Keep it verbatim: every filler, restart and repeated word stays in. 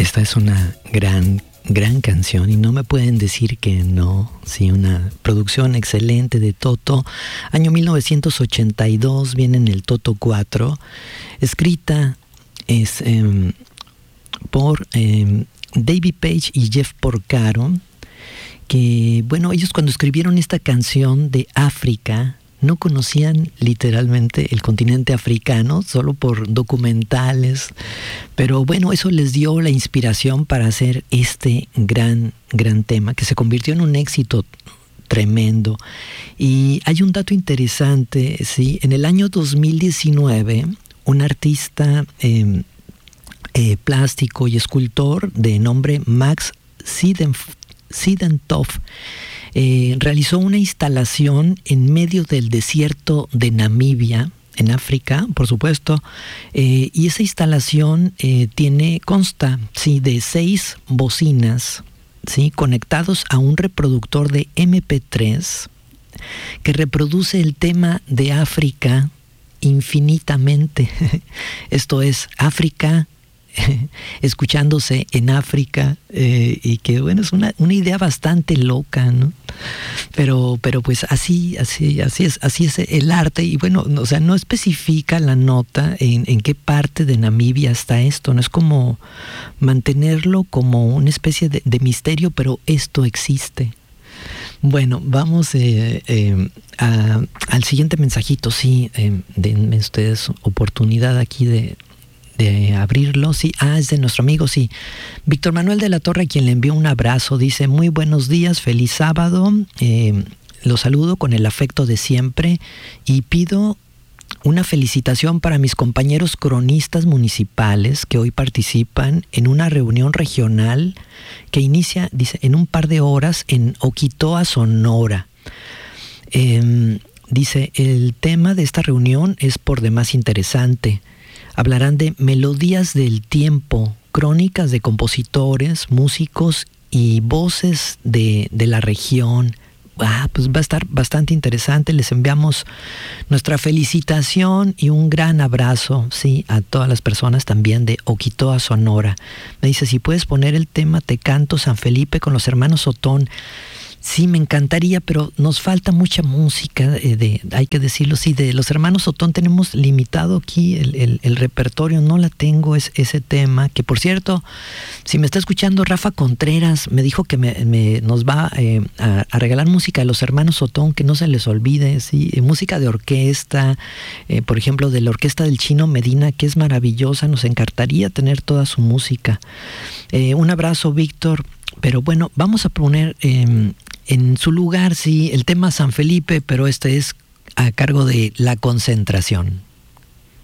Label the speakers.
Speaker 1: Esta es una gran, gran canción y no me pueden decir que no. Sí, una producción excelente de Toto. Año mil novecientos ochenta y dos, viene en el Toto cuatro. Escrita es, eh, por eh, David Paich y Jeff Porcaro. Que, bueno, ellos cuando escribieron esta canción de África, no conocían literalmente el continente africano, solo por documentales, pero bueno, eso les dio la inspiración para hacer este gran, gran tema, que se convirtió en un éxito tremendo. Y hay un dato interesante, ¿sí? En el año dos mil diecinueve, un artista eh, eh, plástico y escultor de nombre Max Sidentoft, Eh, realizó una instalación en medio del desierto de Namibia, en África, por supuesto, eh, y esa instalación eh, tiene, consta, sí, de seis bocinas, sí, conectados a un reproductor de eme pe tres que reproduce el tema de África infinitamente. Esto es África escuchándose en África, eh, y que bueno, es una, una idea bastante loca, ¿no? Pero, pero pues así, así, así es, así es el arte. Y bueno, o sea, no especifica la nota en, en qué parte de Namibia está esto, no es como mantenerlo como una especie de, de misterio, pero esto existe. Bueno, vamos eh, eh, a, al siguiente mensajito. Sí, eh, denme ustedes oportunidad aquí de de abrirlo. Sí, ah, es de nuestro amigo, sí, Víctor Manuel de la Torre, a quien le envió un abrazo. Dice: muy buenos días, feliz sábado, eh, los saludo con el afecto de siempre y pido una felicitación para mis compañeros cronistas municipales que hoy participan en una reunión regional que inicia, dice, en un par de horas en Oquitoa, Sonora. Eh, dice, el tema de esta reunión es por demás interesante. Hablarán de melodías del tiempo, crónicas de compositores, músicos y voces de, de la región. Ah, pues va a estar bastante interesante. Les enviamos nuestra felicitación y un gran abrazo, sí, a todas las personas también de Oquitoa, Sonora. Me dice, si puedes poner el tema Te Canto San Felipe con los hermanos Otón. Sí, me encantaría, pero nos falta mucha música, eh, de, hay que decirlo, sí, de los hermanos Otón tenemos limitado aquí el, el, el repertorio, no la tengo es, ese tema, que por cierto, si me está escuchando Rafa Contreras, me dijo que me, me, nos va eh, a, a regalar música de los hermanos Otón, que no se les olvide, sí, eh, música de orquesta, eh, por ejemplo, de la orquesta del Chino Medina, que es maravillosa, nos encantaría tener toda su música. Eh, un abrazo, Víctor, pero bueno, vamos a poner Eh, en su lugar, sí, el tema San Felipe, pero este es a cargo de La Concentración.